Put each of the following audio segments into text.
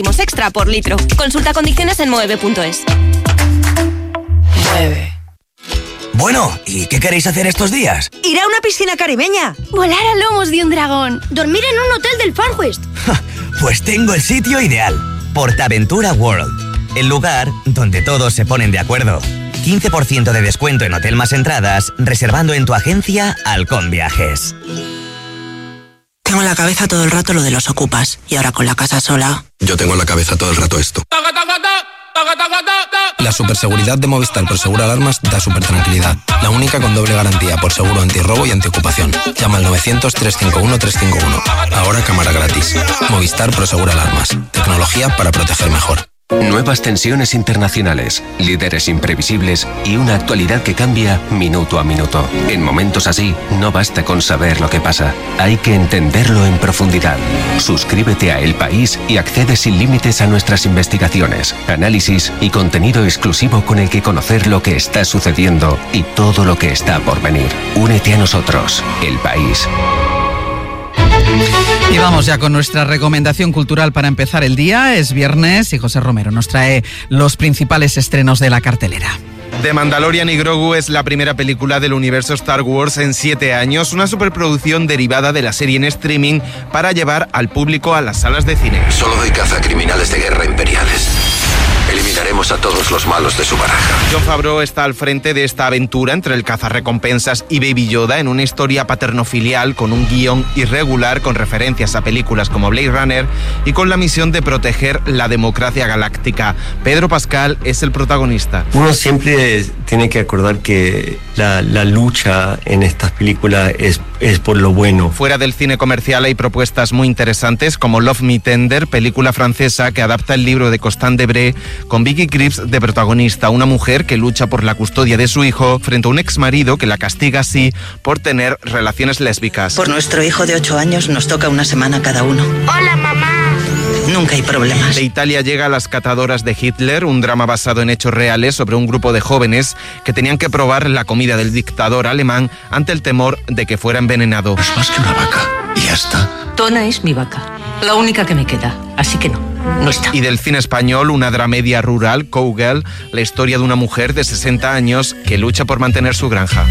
extra por litro. Consulta condiciones en moeve.es. Mueve. Bueno, ¿y qué queréis hacer estos días? Ir a una piscina caribeña. Volar a lomos de un dragón. Dormir en un hotel del Far West. Pues tengo el sitio ideal. Portaventura World. El lugar donde todos se ponen de acuerdo. 15% de descuento en hotel más entradas, reservando en tu agencia Halcón Viajes. Tengo en la cabeza todo el rato lo de los ocupas. Y ahora con la casa sola... Yo tengo en la cabeza todo el rato esto. La superseguridad de Movistar Prosegur Alarmas da super tranquilidad. La única con doble garantía por seguro antirrobo y antiocupación. Llama al 900-351-351. Ahora cámara gratis. Movistar Prosegur Alarmas. Tecnología para proteger mejor. Nuevas tensiones internacionales, líderes imprevisibles y una actualidad que cambia minuto a minuto. En momentos así, no basta con saber lo que pasa, hay que entenderlo en profundidad. Suscríbete a El País y accede sin límites a nuestras investigaciones, análisis y contenido exclusivo con el que conocer lo que está sucediendo y todo lo que está por venir. Únete a nosotros, El País. Y vamos ya con nuestra recomendación cultural para empezar el día. Es viernes y José Romero nos trae los principales estrenos de la cartelera. The Mandalorian y Grogu es la primera película del universo Star Wars en 7 años, una superproducción derivada de la serie en streaming para llevar al público a las salas de cine. Solo doy caza a criminales de guerra imperiales. Eliminaremos a todos los malos de su baraja. Jon Favreau está al frente de esta aventura entre el cazarrecompensas y Baby Yoda en una historia paterno-filial con un guión irregular con referencias a películas como Blade Runner y con la misión de proteger la democracia galáctica. Pedro Pascal es el protagonista. Uno siempre tiene que acordar que la lucha en estas películas es por lo bueno. Fuera del cine comercial hay propuestas muy interesantes como Love Me Tender, película francesa que adapta el libro de Constant Debré con Vicky Krieps de protagonista, una mujer que lucha por la custodia de su hijo frente a un exmarido que la castiga así por tener relaciones lésbicas. Por nuestro hijo de 8 años nos toca una semana cada uno. Hola, mamá. Nunca hay problemas. De Italia llega Las catadoras de Hitler, un drama basado en hechos reales sobre un grupo de jóvenes que tenían que probar la comida del dictador alemán ante el temor de que fuera envenenado. Es más que una vaca. Y ya está. Tona es mi vaca, la única que me queda, así que no está. Y del cine español, una dramedia rural, Cowgirl, la historia de una mujer de 60 años que lucha por mantener su granja.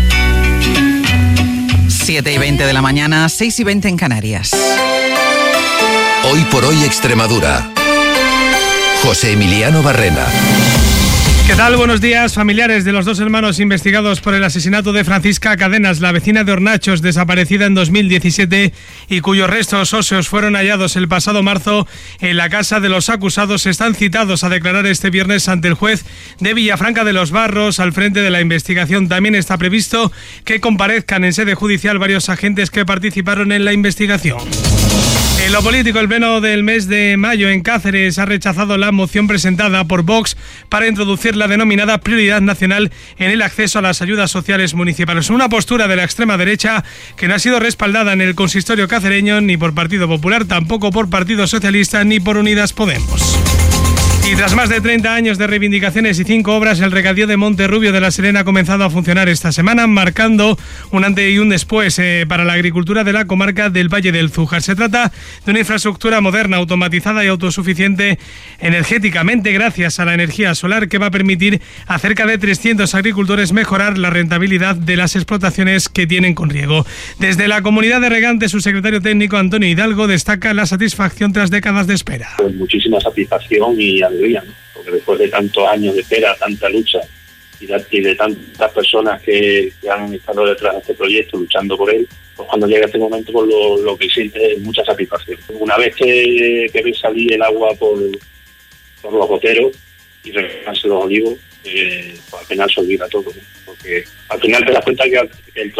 7:20 de la mañana, 6:20 en Canarias. Hoy por hoy Extremadura. José Emiliano Barrena. ¿Qué tal? Buenos días. Familiares de los 2 hermanos investigados por el asesinato de Francisca Cadenas, la vecina de Hornachos, desaparecida en 2017 y cuyos restos óseos fueron hallados el pasado marzo en la casa de los acusados, están citados a declarar este viernes ante el juez de Villafranca de los Barros al frente de la investigación. También está previsto que comparezcan en sede judicial varios agentes que participaron en la investigación. En lo político, el pleno del mes de mayo en Cáceres ha rechazado la moción presentada por Vox para introducir la denominada prioridad nacional en el acceso a las ayudas sociales municipales. Una postura de la extrema derecha que no ha sido respaldada en el consistorio cacereño ni por Partido Popular, tampoco por Partido Socialista ni por Unidas Podemos. Y tras más de 30 años de reivindicaciones y 5 obras, el regadío de Monterrubio de la Serena ha comenzado a funcionar esta semana, marcando un antes y un después para la agricultura de la comarca del Valle del Zújar. Se trata de una infraestructura moderna, automatizada y autosuficiente energéticamente gracias a la energía solar, que va a permitir a cerca de 300 agricultores mejorar la rentabilidad de las explotaciones que tienen con riego. Desde la comunidad de regantes, su secretario técnico Antonio Hidalgo destaca la satisfacción tras décadas de espera. Pues muchísima satisfacción y alegría, ¿no? Porque después de tantos años de espera, tanta lucha y de tantas personas que han estado detrás de este proyecto luchando por él, pues cuando llega este momento, pues lo que siente es mucha satisfacción. Una vez que ves salir el agua por los goteros y regarse los olivos, pues al final se olvida todo, ¿no? Porque al final te das cuenta que el